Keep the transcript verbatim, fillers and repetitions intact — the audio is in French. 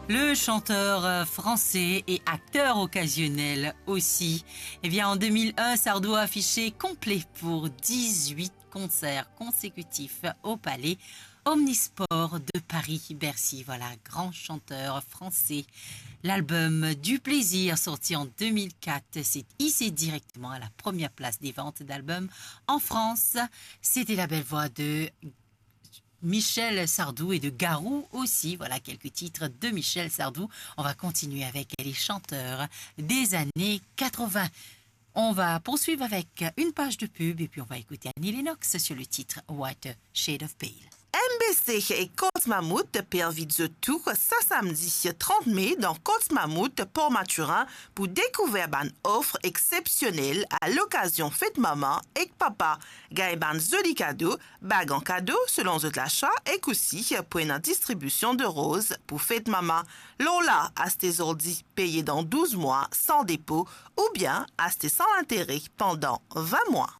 Le chanteur français et acteur occasionnel aussi. Eh bien, en deux mille un, Sardou a affiché complet pour dix-huit concerts consécutifs au Palais Omnisport de Paris-Bercy. Voilà, grand chanteur français. L'album Du Plaisir, sorti en deux mille quatre, s'est hissé directement à la première place des ventes d'albums en France. C'était la belle voix de Michel Sardou et de Garou aussi. Voilà quelques titres de Michel Sardou. On va continuer avec les chanteurs des années quatre-vingts. On va poursuivre avec une page de pub et puis on va écouter Annie Lennox sur le titre White Shade of Pale. M B C et Côte Mammouth permettent de tout ce samedi trente mai dans Côte Mammouth, Port-Maturin, pour découvrir une offre exceptionnelle à l'occasion fête maman et papa. Gagne un joli cadeau, bague en cadeau selon votre achat et aussi pour une distribution de roses pour fête maman. Lola, à tes ordis payés dans douze mois sans dépôt ou bien à sans intérêt pendant vingt mois.